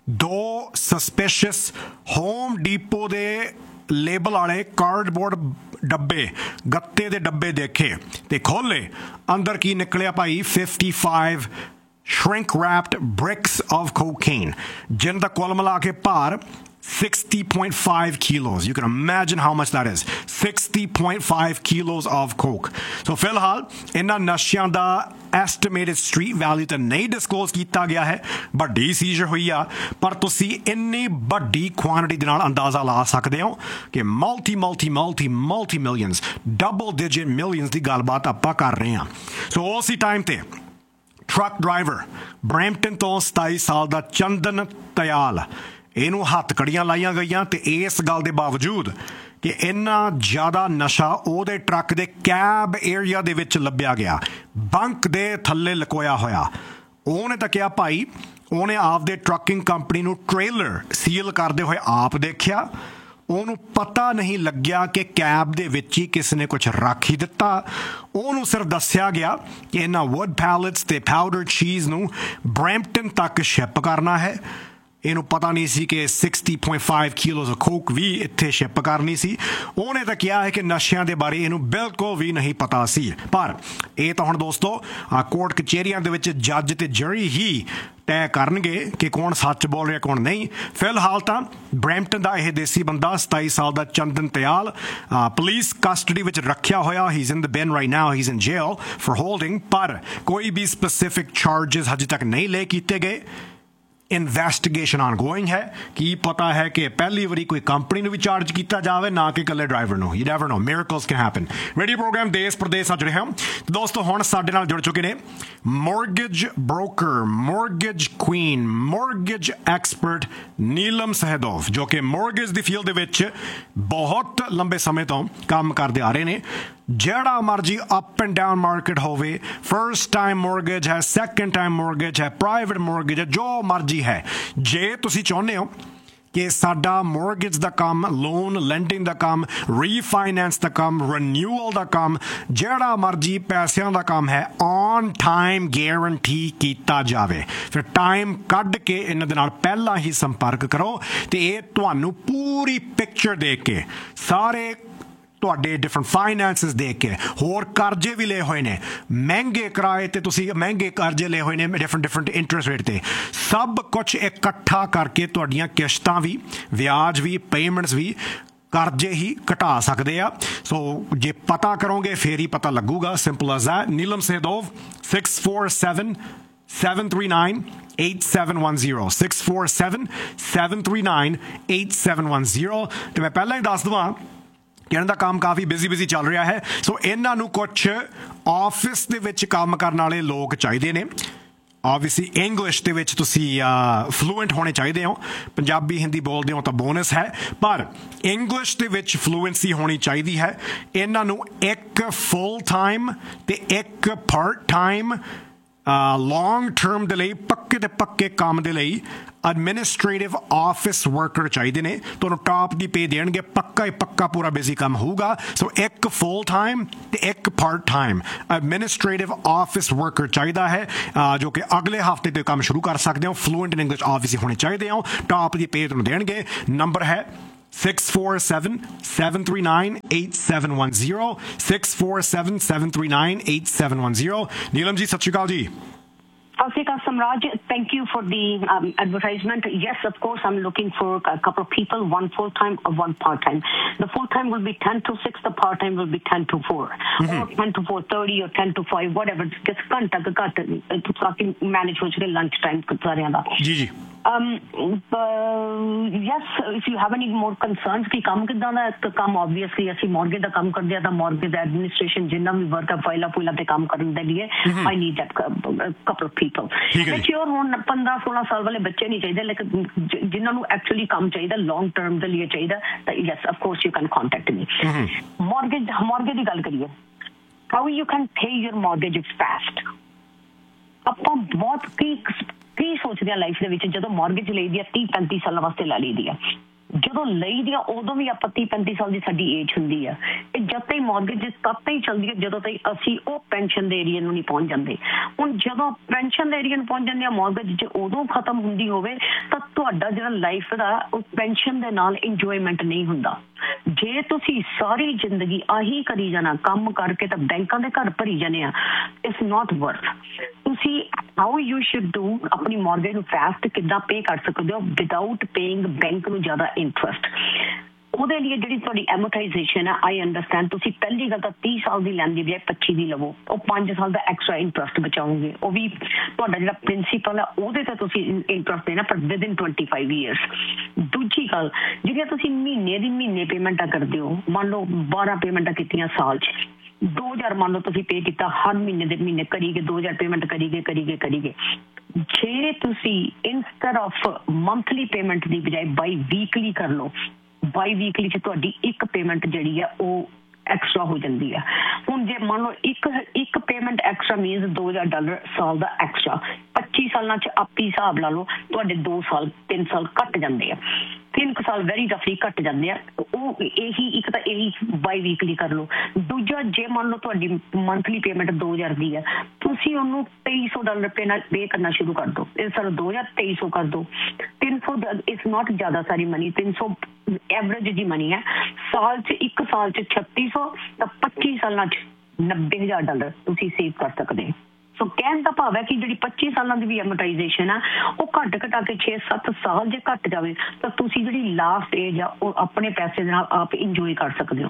ਦੋ ਸਸਪੀਸ਼ੀਅਸ ਹੋਮ ਡੀਪੋ ਦੇ ਲੇਬਲ ਵਾਲੇ ਕਾਰਡਬੋਰਡ ਡੱਬੇ ਗੱਤੇ ਦੇ ਡੱਬੇ ਦੇਖੇ ਤੇ ਖੋਲੇ, ਅੰਦਰ ਕੀ ਨਿਕਲਿਆ ਭਾਈ fifty-five shrink wrapped bricks of cocaine, ਜਿਨ ਦਾ ਕੁੱਲ ਮਿਲਾ ਕੇ ਭਾਰ sixty point five kilos. You can imagine how much that is. sixty point five kilos of coke. So ਫਿਲਹਾਲ ਇਹਨਾਂ ਨਸ਼ਿਆਂ ਦਾ estimated street value ਤਾਂ ਨਹੀਂ ਡਿਸਕਲੋਜ਼ ਕੀਤਾ ਗਿਆ ਹੈ, ਵੱਡੀ ਸੀਜ਼ਰ ਹੋਈ ਆ, ਪਰ ਤੁਸੀਂ ਇੰਨੀ ਵੱਡੀ ਕੁਆਂਟੀਟੀ ਦੇ ਨਾਲ ਅੰਦਾਜ਼ਾ ਲਾ ਸਕਦੇ ਹੋ ਕਿ multi multi multi multi millions double digit millions ਦੀ ਗੱਲਬਾਤ ਆਪਾਂ ਕਰ ਰਹੇ ਹਾਂ। ਸੋ ਉਸੇ ਟਾਈਮ ਤੇ ਟਰੱਕ ਡਰਾਈਵਰ ਬਰੈਂਪਟਨ ਤੋਂ ਸਤਾਈ ਸਾਲ ਦਾ ਚੰਦਨ ਤਿਆਲ, ਇਹਨੂੰ ਹੱਥ ਕੜੀਆਂ ਲਾਈਆਂ ਗਈਆਂ ਤੇ ਇਸ ਗੱਲ ਦੇ ਬਾਵਜੂਦ ਕਿ ਇੰਨਾ ਜ਼ਿਆਦਾ ਨਸ਼ਾ ਉਹਦੇ ਟਰੱਕ ਦੇ ਕੈਬ ਏਰੀਆ ਦੇ ਵਿੱਚ ਲੱਭਿਆ ਗਿਆ, ਬੰਕ ਦੇ ਥੱਲੇ ਲੁਕੋਇਆ ਹੋਇਆ। ਉਹਨੇ ਤਾਂ ਕਿਹਾ ਭਾਈ ਉਹਨੇ ਆਪਦੇ ਟਰੱਕਿੰਗ ਕੰਪਨੀ ਨੂੰ ਟ੍ਰੇਲਰ ਸੀਲ ਕਰਦੇ ਹੋਏ ਆਪ ਦੇਖਿਆ, ਉਹਨੂੰ ਪਤਾ ਨਹੀਂ ਲੱਗਿਆ ਕਿ ਕੈਬ ਦੇ ਵਿੱਚ ਹੀ ਕਿਸ ਨੇ ਕੁਝ ਰੱਖ ਹੀ ਦਿੱਤਾ। ਉਹਨੂੰ ਸਿਰਫ ਦੱਸਿਆ ਗਿਆ ਕਿ ਇਹਨਾਂ ਵੁੱਡ ਪੈਲਟਸ ਤੇ ਪਾਊਡਰ ਚੀਜ਼ ਨੂੰ ਬਰੈਂਪਟਨ ਤੱਕ ਸ਼ਿਪ ਕਰਨਾ ਹੈ। ਇਹਨੂੰ ਪਤਾ ਨਹੀਂ ਸੀ ਕਿ sixty point five kilos of coke ਵੀ ਇੱਥੇ ਸ਼ਿਪ ਕਰਨੀ ਸੀ। ਉਹਨੇ ਤਾਂ ਕਿਹਾ ਹੈ ਕਿ ਨਸ਼ਿਆਂ ਦੇ ਬਾਰੇ ਇਹਨੂੰ ਬਿਲਕੁਲ ਵੀ ਨਹੀਂ ਪਤਾ ਸੀ, ਪਰ ਇਹ ਤਾਂ ਹੁਣ ਦੋਸਤੋ ਕੋਰਟ ਕਚਹਿਰੀਆਂ ਦੇ ਵਿੱਚ ਜੱਜ ਤੇ ਜਰੀ ਹੀ ਤੈਅ ਕਰਨਗੇ ਕਿ ਕੌਣ ਸੱਚ ਬੋਲ ਰਿਹਾ ਕੌਣ ਨਹੀਂ। ਫਿਲਹਾਲ ਤਾਂ ਬਰੈਂਪਟਨ ਦਾ ਇਹ ਦੇਸੀ ਬੰਦਾ ਸਤਾਈ ਸਾਲ ਦਾ ਚੰਦਨ ਤਿਆਲ ਪੁਲਿਸ ਕਸਟਡੀ ਵਿੱਚ ਰੱਖਿਆ ਹੋਇਆ। ਹੀ ਇਜ਼ ਇਨ ਦ ਬਿਨ right now, he is in jail for holding, ਪਰ ਕੋਈ ਵੀ ਸਪੈਸਿਫਿਕ ਚਾਰਜਸ ਹਜੇ ਤੱਕ ਨਹੀਂ ਲੈ ਕੀਤੇ ਗਏ। ਇਨਵੈਸਟੀਗੇਸ਼ਨ ਆਨਗੋਇੰਗ ਹੈ। ਕੀ ਪਤਾ ਹੈ ਕਿ ਪਹਿਲੀ ਵਾਰੀ ਕੋਈ ਕੰਪਨੀ ਨੂੰ ਵੀ ਚਾਰਜ ਕੀਤਾ ਜਾਵੇ, ਨਾ ਕਿ ਇਕੱਲੇ ਡਰਾਈਵਰ ਨੂੰ। You never know, ਮਿਰਕਲਸ can happen. Radio programme ਦੇਸ਼ ਪ੍ਰਦੇਸ਼ ਅੱਜ ਰਿਹਾ ਦੋਸਤੋ। ਹੁਣ ਸਾਡੇ ਨਾਲ ਜੁੜ ਚੁੱਕੇ ਨੇ mortgage broker, mortgage Queen, mortgage expert Neelam Sahadev, ਜੋ ਕਿ ਮੋਰਗੇਜ ਦੀ ਫੀਲਡ ਦੇ ਵਿੱਚ ਬਹੁਤ ਲੰਬੇ ਸਮੇਂ ਤੋਂ ਕੰਮ ਕਰਦੇ ਆ ਰਹੇ ਨੇ। ਜਿਹੜਾ ਮਰਜੀ ਅਪ ਐਂਡ ਡਾਊਨ ਮਾਰਕੀਟ ਹੋਵੇ, ਫਰਸਟ ਟਾਈਮ ਮੋਰਗੇਜ ਹੈ, ਸੈਕੰਡ ਟਾਈਮ ਮੋਰਗੇਜ ਹੈ, ਪ੍ਰਾਈਵੇਟ ਮੋਰਗੇਜ ਹੈ, ਜੋ ਮਰਜੀ ਹੈ। ਜੇ ਤੁਸੀਂ ਚਾਹੁੰਦੇ ਹੋ ਕਿ ਸਾਡਾ ਮੋਰਗੇਜ ਦਾ ਕੰਮ, ਲੋਨ ਲੈਂਡਿੰਗ ਦਾ ਕੰਮ, ਰੀਫਾਈਨੈਂਸ ਦਾ ਕੰਮ, ਰੀਨਿਊਅਲ ਦਾ ਕੰਮ, ਜਿਹੜਾ ਮਰਜੀ ਪੈਸਿਆਂ ਦਾ ਕੰਮ ਹੈ, ਔਨ ਟਾਈਮ ਗਾਰੰਟੀ ਕੀਤਾ ਜਾਵੇ, ਫਿਰ ਟਾਈਮ ਕੱਢ ਕੇ ਇਹਨਾਂ ਦੇ ਨਾਲ ਪਹਿਲਾਂ ਹੀ ਸੰਪਰਕ ਕਰੋ ਤੇ ਇਹ ਤੁਹਾਨੂੰ ਪੂਰੀ ਪਿਕਚਰ ਦੇਖ ਕੇ, ਸਾਰੇ ਤੁਹਾਡੇ ਡਿਫਰੈਂਟ ਫਾਈਨੈਂਸਿਸ ਦੇਖ ਕੇ, ਹੋਰ ਕਰਜ਼ੇ ਵੀ ਲਏ ਹੋਏ ਨੇ, ਮਹਿੰਗੇ ਕਿਰਾਏ ਤੇ ਤੁਸੀਂ ਮਹਿੰਗੇ ਕਰਜ਼ੇ ਲਏ ਹੋਏ ਨੇ ਡਿਫਰੈਂਟ ਡਿਫਰੈਂਟ ਇੰਟਰਸਟ ਰੇਟ ਤੇ, ਸਭ ਕੁਝ ਇਕੱਠਾ ਕਰਕੇ ਤੁਹਾਡੀਆਂ ਕਿਸ਼ਤਾਂ ਵੀ, ਵਿਆਜ ਵੀ, ਪੇਮੈਂਟਸ ਵੀ, ਕਰਜ਼ੇ ਹੀ ਘਟਾ ਸਕਦੇ ਆ। ਸੋ ਜੇ ਪਤਾ ਕਰੋਗੇ ਫੇਰ ਹੀ ਪਤਾ ਲੱਗੂਗਾ। Simple as that. Neelam Sahadev six four seven seven three nine eight seven one zero six four seven seven three nine eight seven one zero। ਤੇ ਮੈਂ ਪਹਿਲਾਂ ਹੀ ਦੱਸ ਦਵਾਂ ਕਿ ਇਹਨਾਂ ਦਾ ਕੰਮ ਕਾਫੀ ਬਿਜ਼ੀ ਬਿਜ਼ੀ ਚੱਲ ਰਿਹਾ ਹੈ। ਸੋ ਇਹਨਾਂ ਨੂੰ ਕੁਛ ਆਫਿਸ ਦੇ ਵਿੱਚ ਕੰਮ ਕਰਨ ਵਾਲੇ ਲੋਕ ਚਾਹੀਦੇ ਨੇ। ऑबवियसली इंग्लिश ਦੇ ਵਿੱਚ ਤੁਸੀਂ ਫਲੂਐਂਟ ਹੋਣੇ ਚਾਹੀਦੇ ਹੋ ਪੰਜਾਬੀ ਹਿੰਦੀ ਬੋਲਦੇ ਹੋ ਤਾਂ ਬੋਨਸ ਹੈ ਪਰ ਇੰਗਲਿਸ਼ ਦੇ ਵਿੱਚ ਫਲੂਐਂਸੀ ਹੋਣੀ ਚਾਹੀਦੀ ਹੈ ਇਹਨਾਂ ਨੂੰ ਇੱਕ ਫੁੱਲ ਟਾਈਮ ਤੇ ਇੱਕ ਪਾਰਟ ਟਾਈਮ ਲੌਂਗ ਟਰਮ ਦੇ ਲਈ ਪੱਕੇ ਤੇ ਪੱਕੇ ਕੰਮ ਦੇ ਲਈ ਐਡਮਿਨਿਸਟ੍ਰੇਟਿਵ ਆਫਿਸ ਵਰਕਰ ਚਾਹੀਦੇ ਨੇ ਤੁਹਾਨੂੰ ਟਾਪ ਦੀ ਪੇ ਦੇਣਗੇ ਪੱਕਾ ਹੀ ਪੱਕਾ ਪੂਰਾ ਬਿਜ਼ੀ ਕੰਮ ਹੋਊਗਾ ਸੋ ਇੱਕ ਫੁੱਲ ਟਾਈਮ ਤੇ ਇੱਕ part time administrative office worker ਚਾਹੀਦਾ ਹੈ ਜੋ ਕਿ ਅਗਲੇ ਹਫਤੇ ਤੋਂ ਕੰਮ ਸ਼ੁਰੂ ਕਰ ਸਕਦੇ ਹੋ ਫਲੂਐਂਟ ਇਨ ਇੰਗਲਿਸ਼ ਆਬਵੀਅਸਲੀ ਹੋਣੇ ਚਾਹੀਦੇ ਹੋ ਟਾਪ ਦੀ ਪੇ ਤੁਹਾਨੂੰ ਦੇਣਗੇ ਨੰਬਰ ਹੈ six four seven, seven three nine, eight seven one zero six four seven, seven three nine, eight seven one zero Neelam ji, sat shri akal ji. Asika Samraj, thank you for the um, advertisement. Yes, of course, I'm looking for a couple of people, one full-time or one part-time. The full-time will be ten to six, the part-time will be ten to four. Mm-hmm. Or ten to four thirty or ten to five, whatever. Just can't cut it, manage with lunch time. Ji, ji. Um, uh, yes, if you have any more concerns कि काम कितना ना काम obviously ऐसी mortgage का काम कर दिया था mortgage administration जिन्ना भी work है फाइला फुला पे काम करने के लिए I need that couple of people. Mature होन पंद्रह सोलह साल वाले बच्चे नहीं चाहिए लेकिन जिन्ना नु actually काम चाहिए long term के लिए चाहिए yes of course you can contact me. Mortgage mortgage की गल करिए how you can pay your mortgage fast. ਆਪਾਂ बहुत की ਕੀ ਸੋਚਦੇ ਆ ਲਾਈਫ ਦੇ ਵਿੱਚ ਜਦੋਂ ਮਾਰਗੇਜ ਲਈ ਦੀ ਆ तीस पैंतीस ਸਾਲਾਂ ਵਾਸਤੇ ਲੈ ਲਈ ਦੀ ਆ ਜਦੋਂ ਲਈ ਦੀ ਆ ਉਦੋਂ ਵੀ ਆਪਾਂ तीस पैंतीस ਸਾਲ ਦੀ ਸਾਡੀ ਏਜ ਹੁੰਦੀ ਆ ਇਹ ਜਦ ਤੱਕ ਮਾਰਗੇਜ ਤਦ ਤੱਕ ਹੀ ਚੱਲਦੀ ਹੈ ਜਦੋਂ ਤੱਕ ਅਸੀਂ ਉਹ ਪੈਨਸ਼ਨ ਦੇ ਏਰੀਆ ਨੂੰ ਨਹੀਂ ਪਹੁੰਚ ਜਾਂਦੇ ਹੁਣ ਜਦੋਂ ਪੈਨਸ਼ਨ ਦੇ ਏਰੀਆ ਨੂੰ ਪਹੁੰਚ ਜਾਂਦੇ ਆ ਮਾਰਗੇਜ ਜੇ ਉਦੋਂ ਖਤਮ ਹੁੰਦੀ ਹੋਵੇ ਤਾਂ ਤੁਹਾਡਾ ਜਿਹੜਾ ਲਾਈਫ ਦਾ ਉਹ ਪੈਨਸ਼ਨ ਦੇ ਨਾਲ ਇੰਜੋਇਮੈਂਟ ਨਹੀਂ ਹੁੰਦਾ ਜੇ ਤੁਸੀਂ ਸਾਰੀ ਜ਼ਿੰਦਗੀ ਆਹੀ ਕਰੀ ਜਾਣਾ ਕੰਮ ਕਰਕੇ ਤਾਂ ਬੈਂਕਾਂ ਦੇ ਘਰ ਭਰੀ ਜਾਣੇ ਆ ਇਟਸ ਨਾਟ ਵਰਥ ਤੁਸੀਂ ਹਾਊ ਯੂ ਸ਼ੁਡ ਡੂ ਆਪਣੀ ਮਾਰਗੇਜ ਨੂੰ ਫਾਸਟ ਕਿੱਦਾਂ ਪੇ ਕਰ ਸਕਦੇ ਹੋ ਵਿਦਆਊਟ ਪੇਇੰਗ ਬੈਂਕ ਨੂੰ ਜ਼ਿਆਦਾ ਇੰਟਰਸਟ ਉਹਦੇ ਲਈ ਜਿਹੜੀ ਤੁਹਾਡੀ ਐਮੋਰਟਾਈਜੇਸ਼ਨ ਹੈ ਆਈ ਅੰਡਰਸਟੈਂਡ ਤੁਸੀਂ ਪਹਿਲੀ ਗੱਲ ਤਾਂ तीस ਸਾਲ ਦੀ ਲੈਣ ਦੀ ਬਜਾਏ पच्चीस ਦੀ ਲਵੋ ਉਹ ਪੰਜ ਸਾਲ ਦਾ ਐਕਸਟਰਾ ਇੰਟਰਸਟ ਬਚਾਓਗੇ ਉਹ ਵੀ ਤੁਹਾਡਾ ਜਿਹੜਾ ਪ੍ਰਿੰਸੀਪਲ ਹੈ ਉਹਦੇ ਤੇ ਤੁਸੀਂ ਇੰਟਰਸਟ ਦੇਣਾ ਪਰ ਵਿਦਿਨ पच्चीस ਇਅਰਸ ਦੂਜੀ ਗੱਲ ਜਿਹੜੀਆਂ ਤੁਸੀਂ ਮਹੀਨੇ ਦੀ ਮਹੀਨੇ ਪੇਮੈਂਟਾਂ ਕਰਦੇ ਹੋ ਮੰਨ ਲਓ बारह ਪੇਮੈਂਟਾਂ ਕੀਤੀਆਂ ਸਾਲ 'ਚ दो हज़ार ਮੰਨ ਲਓ ਤੁਸੀਂ ਪੇ ਕੀਤਾ ਹਰ ਮਹੀਨੇ ਦੇ ਮਹੀਨੇ ਕਰੀਗੇ दो हज़ार ਪੇਮੈਂਟ ਕਰੀਗੇ ਕਰੀਗੇ ਕਰੀਗੇ ਜੇ ਤੁਸੀਂ ਇੰਸਟੈਡ ਆਫ ਮੰਥਲੀ ਪੇਮੈਂਟ ਦੀ ਬਜਾਏ ਬਾਈ ਵੀਕਲੀ ਕਰ ਲਓ ਬਾਈ ਵੀਕਲੀ 'ਚ ਤੁਹਾਡੀ ਇੱਕ ਪੇਮੈਂਟ ਜਿਹੜੀ ਹੈ ਉਹ ਐਕਸਟਰਾ ਹੋ ਜਾਂਦੀ ਹੈ ਹੁਣ ਜੇ ਮੰਨ ਲਓ ਇੱਕ ਇੱਕ ਪੇਮੈਂਟ ਐਕਸਟਰਾ ਮੀਨਸ दो हज़ार ਡਾਲਰ ਸਾਲ ਦਾ ਐਕਸਟਰਾ पच्चीस ਸਾਲਾਂ 'ਚ ਆਪੀ ਹਿਸਾਬ ਲਾ ਲਓ ਤੁਹਾਡੇ ਦੋ ਸਾਲ ਤਿੰਨ ਸਾਲ ਘੱਟ ਜਾਂਦੇ ਆ ਤਿੰਨ ਕੁ ਸਾਲ ਵੈਰੀ ਰਫਲੀ ਘੱਟ ਜਾਂਦੇ ਆ ਉਹ ਇਹੀ ਇੱਕ ਤਾਂ ਇਹੀ ਬਾਈ ਵੀਕਲੀ ਕਰ ਲਓ ਦੂਜਾ ਜੇ ਮੰਨ ਲਓ ਤੁਹਾਡੀ ਮੰਥਲੀ ਪੇਮੈਂਟ दो हज़ार ਦੀ ਹੈ ਤੁਸੀਂ ਉਹਨੂੰ तेईस सौ ਡਾਲਰ ਪੇ ਨਾਲ ਪੇ ਕਰਨਾ ਸ਼ੁਰੂ ਕਰ ਦਿਓ ਇਸ ਸਾਲ दो हज़ार तेईस सौ ਕਰ ਦਿਓ तीन सौ ਇਟਸ ਨਾਟ ਜ਼ਿਆਦਾ ਸਾਰੀ ਮਨੀ तीन सौ ਐਵਰੇਜ ਦੀ ਮਨੀ ਹੈ ਸਾਲ 'ਚ ਇੱਕ ਸਾਲ 'ਚ छत्तीस सौ ਤਾਂ पच्चीस ਸਾਲਾਂ 'ਚ नब्बे हज़ार ਡਾਲਰ ਤੁਸੀਂ ਸੇਵ ਕਰ ਸਕਦੇ ਹੋ ਸੋ ਕਹਿਣ ਦਾ ਭਾਵ ਹੈ ਕਿ ਜਿਹੜੀ पच्चीस ਸਾਲਾਂ ਦੀ ਵੀ ਐਮੋਰਟਾਈਜੇਸ਼ਨ ਆ ਉਹ ਘੱਟ ਘਟਾ ਕੇ छह सत्त ਸਾਲ ਜੇ ਘੱਟ ਜਾਵੇ ਤਾਂ ਤੁਸੀਂ ਜਿਹੜੀ ਲਾਸਟ ਏਜ ਆ ਉਹ ਆਪਣੇ ਪੈਸੇ ਦੇ ਨਾਲ ਆਪ ਇੰਜੋਏ ਕਰ ਸਕਦੇ ਹੋ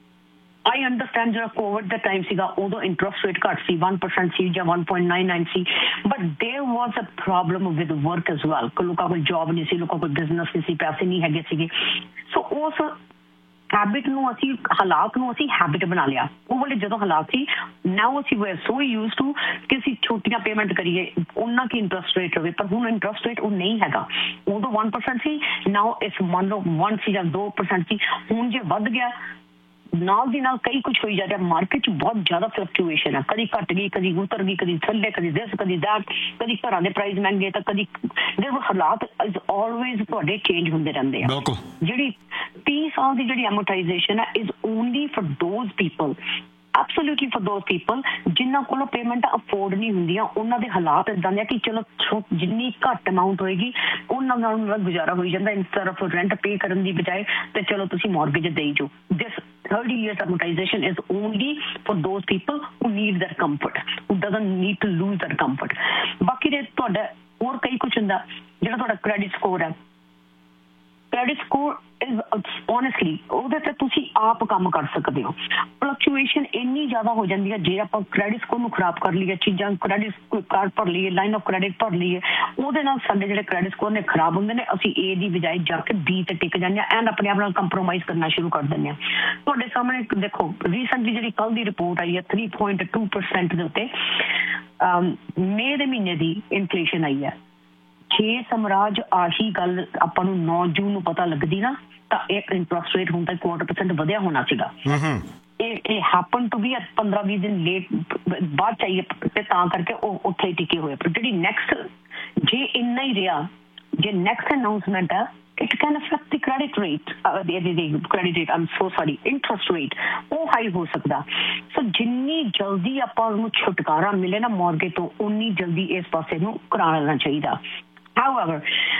ਆਈ ਅੰਡਰਸਟੈਂਡ ਜਿਹੜਾ ਕੋਵਿਡ ਦਾ ਟਾਈਮ ਸੀਗਾ ਉਦੋਂ ਇੰਟਰਸਟ ਰੇਟ ਘੱਟ ਸੀ one percent ਸੀ ਜਾਂ one point nine nine C but ਦੇयर was a problem with work as well ਲੋਕਾਂ ਕੋਲ ਜੌਬ ਨਹੀਂ ਸੀ ਲੋਕਾਂ ਕੋਲ ਬਿਜ਼ਨਸ ਨਹੀਂ ਸੀ ਪੈਸੇ ਨਹੀਂ ਹੈਗੇ ਸੀਗੇ ਸੋ ਉਸ हैबिट ਨੂੰ ਅਸੀਂ ਹਾਲਾਤ ਨੂੰ ਅਸੀਂ ਹੈਬਿਟ ਬਣਾ ਲਿਆ ਉਹ ਵਾਲੇ ਜਦੋਂ ਹਾਲਾਤ ਸੀ ਨਾਓ ਅਸੀਂ ਵੇਅਰ ਸੋ ਯੂਜ਼ਡ ਟੂ ਕਿ ਅਸੀਂ ਛੋਟੀਆਂ ਪੇਮੈਂਟ ਕਰੀਏ ਉਹਨਾਂ ਕੀ ਇੰਟਰਸਟ ਰੇਟ ਹੋਵੇ ਪਰ ਹੁਣ ਇੰਟਰਸਟ ਰੇਟ ਉਹ ਨਹੀਂ ਹੈਗਾ ਉਦੋਂ one percent ਸੀ ਨਾਓ ਇਸ ਮੰਨ ਲਓ one ਸੀ ਜਾਂ two percent ਸੀ ਹੁਣ ਜੇ ਵੱਧ ਗਿਆ ਨਾਲ ਦੀ ਨਾਲ ਕਈ ਕੁਝ ਹੋਈ ਜਾ ਰਿਹਾ ਮਾਰਕੀਟ 'ਚ ਬਹੁਤ ਜ਼ਿਆਦਾ ਫਲਕਚੁਏਸ਼ਨ ਹੈ ਕਦੀ ਘੱਟ ਗਈ ਕਦੀ ਉਤਰ ਗਈ ਕਦੀ ਥੱਲੇ ਕਦੀ ਦਿਸ ਕਦੀ ਦੈਟ ਕਦੀ ਘਰਾਂ ਦੇ ਪ੍ਰਾਈਸ ਮਹਿੰਗੇ ਤਾਂ ਕਦੀ ਦੇਖੋ ਹਾਲਾਤ ਇਜ਼ ਆਲਵੇਜ਼ ਤੁਹਾਡੇ ਚੇਂਜ ਹੁੰਦੇ ਰਹਿੰਦੇ ਆ ਜਿਹੜੀ तीस ਸਾਲ ਦੀ ਜਿਹੜੀ ਐਮੋਰਟਾਈਜੇਸ਼ਨ ਹੈ is only for those people absolutely for those people ਜਿਨ੍ਹਾਂ ਕੋਲੋਂ ਪੇਮੈਂਟ ਅਫੋਰਡ ਨਹੀਂ ਹੁੰਦੀਆਂ ਉਹਨਾਂ ਦੇ ਹਾਲਾਤ ਇਦਾਂ ਦੇ ਕਿ ਚਲੋ ਜਿੰਨੀ ਘੱਟ ਅਮਾਊਂਟ ਹੋਏਗੀ ਉਹਨਾਂ ਨਾਲ ਗੁਜ਼ਾਰਾ ਹੋਈ ਜਾਂਦਾ ਇੰਸਟੈਡ ਆਫ ਰੈਂਟ ਪੇ ਕਰਨ ਦੀ ਬਜਾਏ ਤੇ ਚਲੋ ਤੁਸੀਂ ਮਾਰਗੇਜ ਦੇਈ ਜੋ ਦਿਸ thirty years amortization is only for those people who need that comfort who doesn't need to lose that comfort ਬਾਕੀ ਦੇ ਤੁਹਾਡਾ ਹੋਰ ਕਈ ਕੁਝ ਹੁੰਦਾ ਜਿਹੜਾ ਤੁਹਾਡਾ ਕ੍ਰੈਡਿਟ ਸਕੋਰ ਹੈ ਕ੍ਰੈਡਿਟ ਸਕੋਰ ਇਜ਼ ਓਨੈਸਟਲੀ ਉਹਦੇ ਤੇ ਤੁਸੀਂ ਆਪ ਕੰਮ ਕਰ ਸਕਦੇ ਹੋ ਫਲਕਚੁਏਸ਼ਨ ਇੰਨੀ ਜ਼ਿਆਦਾ ਹੋ ਜਾਂਦੀ ਹੈ ਜੇ ਆਪਾਂ ਕ੍ਰੈਡਿਟ ਸਕੋਰ ਨੂੰ ਖਰਾਬ ਕਰ ਲਈਏ ਚੀਜ਼ਾਂ ਕ੍ਰੈਡਿਟ ਕਾਰਡ ਭਰ ਲਈਏ ਲਾਈਨ ਆਫ ਕ੍ਰੈਡਿਟ ਭਰ ਲਈਏ ਉਹਦੇ ਨਾਲ ਸਾਡੇ ਜਿਹੜੇ ਕ੍ਰੈਡਿਟ ਸਕੋਰ ਨੇ ਖਰਾਬ ਹੁੰਦੇ ਨੇ ਅਸੀਂ ਏ ਦੀ ਬਜਾਏ ਜਾ ਕੇ ਬੀ ਤੇ ਟਿਕ ਜਾਂਦੇ ਹਾਂ ਐਂਡ ਆਪਣੇ ਆਪ ਨਾਲ ਕੰਪਰੋਮਾਈਜ਼ ਕਰਨਾ ਸ਼ੁਰੂ ਕਰ ਦਿੰਦੇ ਹਾਂ ਤੁਹਾਡੇ ਸਾਹਮਣੇ ਦੇਖੋ ਰੀਸੈਂਟਲੀ ਜਿਹੜੀ ਕੱਲ ਦੀ ਰਿਪੋਰਟ ਆਈ ਹੈ three point two percent ਦੇ ਉੱਤੇ ਮਈ ਦੇ ਮਹੀਨੇ ਦੀ ਇਨਫਲੇਸ਼ਨ ਆਈ ਹੈ। ਛੇ ਸਮਰਾਜ ਆਹੀ ਗੱਲ ਆਪਾਂ ਨੂੰ ਨੌ ਜੂਨ ਨੂੰ ਪਤਾ ਲੱਗਦੀ ਨਾ ਤਾਂ ਇੱਕ ਇੰਟਰਸਟ ਰੇਟ ਹੁਣ ਤੱਕ ਕੁਆਟਰ ਪਰਸੈਂਟ ਵਧਿਆ ਹੋਣਾ ਸੀਗਾ। ਇਹ ਹੈਪਨ ਟੂ ਬੀ ਪੰਦਰਾਂ ਵੀਹ ਦਿਨ ਲੇਟ ਬਾਅਦ ਚਾਹੀਏ ਤੇ ਤਾਂ ਕਰਕੇ ਉਹ ਉੱਥੇ ਹੀ ਟਿਕੇ ਹੋਏ। ਪਰ ਜਿਹੜੀ ਨੈਕਸਟ ਜੇ ਇੰਨਾ ਹੀ ਰਿਹਾ, ਜੇ ਨੈਕਸਟ ਅਨਾਊਂਸਮੈਂਟ ਹੈ it can affect the credit rate, uh, the, the, the credit rate, I'm so sorry, interest rate, ਉਹ ਹਾਈ ਹੋ ਸਕਦਾ। ਸੋ ਜਿੰਨੀ ਜਲਦੀ ਆਪਾਂ ਨੂੰ ਛੁਟਕਾਰਾ ਮਿਲੇ ਨਾ ਮੌਰਗੇਜ ਤੋਂ, ਉਨੀ ਜਲਦੀ ਇਸ ਪਾਸੇ ਨੂੰ ਕਰਾ ਲੈਣਾ ਚਾਹੀਦਾ। However,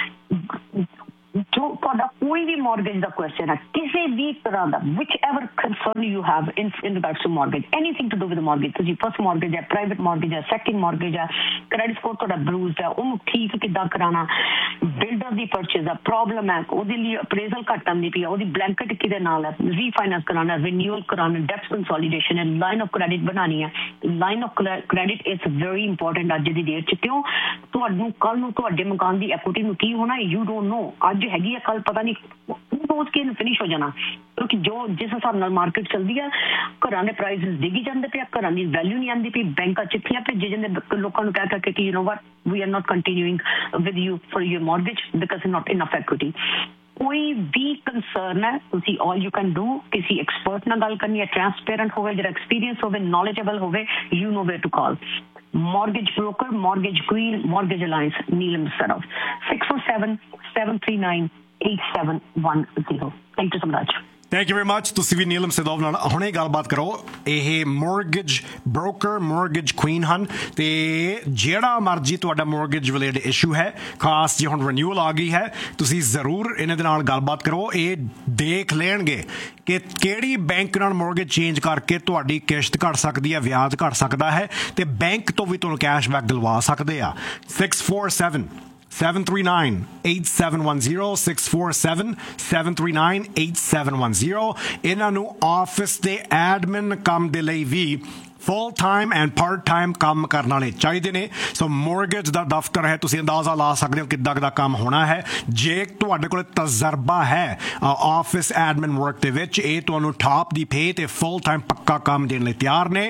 ਜੋ ਤੁਹਾਡਾ ਕੋਈ ਵੀ ਮੌਰਗੇਜ ਦਾ ਕੁਐਸਚਨ ਹੈ, ਕਿਸੇ ਵੀ ਤਰ੍ਹਾਂ ਦਾ, ਵਿਚ ever concern you have in in regards to mortgage, anything to do with mortgage, ਤੁਸੀਂ ਫਸਟ ਮੌਰਗੇਜ ਹੈ, ਪ੍ਰਾਈਵੇਟ ਮੌਰਗੇਜ ਹੈ, ਸੈਕਿੰਡ ਮੌਰਗੇਜ ਹੈ, ਕ੍ਰੈਡਿਟ ਸਕੋਰ ਤੁਹਾਡਾ ਬਰੂਜ਼ਡ ਹੈ, ਉਹਨੂੰ ਠੀਕ ਕਿੱਦਾਂ ਕਰਾਉਣਾ, ਬਿਲਡਰ ਦੀ ਪਰਚੇਜ਼ ਦਾ ਪ੍ਰੋਬਲਮ ਹੈ, ਉਹਦੇ ਲਈ ਅਪਰੇਜ਼ਲ ਘੱਟ ਆਉਂਦੀ ਪਈ ਹੈ, ਉਹਦੀ ਬਲੈਂਕਟ ਕਿਹਦੇ ਨਾਲ ਹੈ, ਰੀਫਾਈਨੈਂਸ ਕਰਾਉਣਾ, ਰਿਨਿਊਅਲ ਕਰਾਉਣਾ, ਡੈਟ ਕੰਸੋਲੀਡੇਸ਼ਨ ਹੈ, ਲਾਈਨ ਆਫ ਕ੍ਰੈਡਿਟ ਬਣਾਉਣੀ ਹੈ। Line of credit is very important ਅੱਜ ਦੀ ਡੇਟ 'ਚ। ਕਿਉਂ? ਤੁਹਾਨੂੰ ਕੱਲ੍ਹ ਨੂੰ ਤੁਹਾਡੇ ਮਕਾਨ ਦੀ ਐਕੁਇਟੀ ਨੂੰ ਕੀ ਹੋਣਾ, ਯੂ ਡੋਂਟ ਨੋ। ਅੱਜ ਹੈਗੀ ਹੈ, ਕੱਲ ਪਤਾ ਨਹੀਂ ਰੋਜ਼ ਕੇ ਫਿਨਿਸ਼ ਹੋ ਜਾਣਾ। ਕਿਉਂਕਿ ਜੋ ਜਿਸ ਹਿਸਾਬ ਨਾਲ ਮਾਰਕੀਟ ਚੱਲਦੀ ਹੈ, ਘਰਾਂ ਦੇ ਪ੍ਰਾਈਸਿਸ ਡਿੱਗੀ ਜਾਂਦੇ ਪਏ, ਘਰਾਂ ਦੀ ਵੈਲਿਊ ਨਹੀਂ ਆਉਂਦੀ ਪਈ, ਬੈਂਕਾਂ ਚਿੱਠੀਆਂ ਭੇਜੇ ਜਾਂਦੇ ਲੋਕਾਂ ਨੂੰ ਕਹਿ ਕਰਕੇ ਕਿ you know what, we are not ਕੰਟੀਨਿਊਇੰਗ with you for your mortgage because not enough equity. ਕੋਈ ਵੀ ਕੰਸਰਨ ਹੈ, ਤੁਸੀਂ ਆਲ ਯੂ ਕੈਨ ਡੂ ਕਿਸੇ ਐਕਸਪਰਟ ਨਾਲ ਗੱਲ ਕਰਨੀ ਹੈ, ਟ੍ਰਾਂਸਪੇਰੈਂਟ ਹੋਵੇ, ਜਿਹੜਾ ਐਕਸਪੀਰੀਅੰਸ ਹੋਵੇ, ਨੌਲੇਜੇਬਲ ਹੋਵੇ, you know wear to call. Mortgage broker, mortgage queen, mortgage alliance, Neelam Sadov, six oh seven, seven three nine, eight seven one zero. Thank you so much. Thank you very much. ਤੁਸੀਂ ਵੀ ਨੀਲਮ ਸਿਦੋਵ ਨਾਲ ਹੁਣੇ ਗੱਲਬਾਤ ਕਰੋ। ਇਹ mortgage broker, mortgage Queen ਹਨ, ਤੇ ਜਿਹੜਾ ਮਰਜ਼ੀ ਤੁਹਾਡਾ ਮੋਰਗੇਜ ਰਿਲੇਟਡ ਇਸ਼ੂ ਹੈ, ਖਾਸ ਜੇ ਹੁਣ ਰਿਨਿਊਅਲ ਆ ਗਈ ਹੈ, ਤੁਸੀਂ ਜ਼ਰੂਰ ਇਹਨਾਂ ਦੇ ਨਾਲ ਗੱਲਬਾਤ ਕਰੋ। ਇਹ ਦੇਖ ਲੈਣਗੇ ਕਿ ਕਿਹੜੀ ਬੈਂਕ ਨਾਲ ਮੋਰਗੇਜ ਚੇਂਜ ਕਰਕੇ ਤੁਹਾਡੀ ਕਿਸ਼ਤ ਘੱਟ ਸਕਦੀ ਹੈ, ਵਿਆਜ ਘੱਟ ਸਕਦਾ ਹੈ, ਤੇ ਬੈਂਕ ਤੋਂ ਵੀ ਤੁਹਾਨੂੰ ਕੈਸ਼ਬੈਕ ਦਿਲਵਾ ਸਕਦੇ ਆ। Six four seven seven three nine, eight seven one zero, six four seven, seven three nine, eight seven one zero। ਇਹਨਾਂ ਨੂੰ ਆਫਿਸ ਦੇ ਐਡਮਿਨ ਕੰਮ ਦੇ ਲਈ ਵੀ full time and part time ਕੰਮ ਕਰਨ ਵਾਲੇ ਚਾਹੀਦੇ ਨੇ। ਸੋ ਮੋਰਗੇਜ ਦਾ ਦਫ਼ਤਰ ਹੈ, ਤੁਸੀਂ ਅੰਦਾਜ਼ਾ ਲਾ ਸਕਦੇ ਹੋ ਕਿੱਦਾਂ ਦਾ ਕੰਮ ਹੋਣਾ ਹੈ। ਜੇ ਤੁਹਾਡੇ ਕੋਲ ਤਜਰਬਾ ਹੈ ਆਫਿਸ ਐਡਮਿਨ ਵਰਕ ਦੇ ਵਿੱਚ, ਇਹ ਤੁਹਾਨੂੰ ਟਾਪ ਦੀ ਪੇ ਤੇ ਫੁੱਲ ਟਾਈਮ ਪੱਕਾ ਕੰਮ ਦੇਣ ਲਈ ਤਿਆਰ ਨੇ।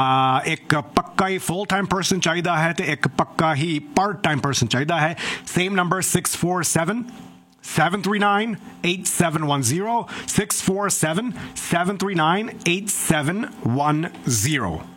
ਇੱਕ ਪੱਕਾ ਹੀ ਫੁੱਲ ਟਾਈਮ ਪਰਸਨ ਚਾਹੀਦਾ ਹੈ ਤੇ ਇੱਕ ਪੱਕਾ ਹੀ ਪਾਰਟ ਟਾਈਮ ਪਰਸਨ ਚਾਹੀਦਾ ਹੈ। Same number six four seven, seven three nine, eight seven one zero, six four seven, seven three nine, eight seven one zero।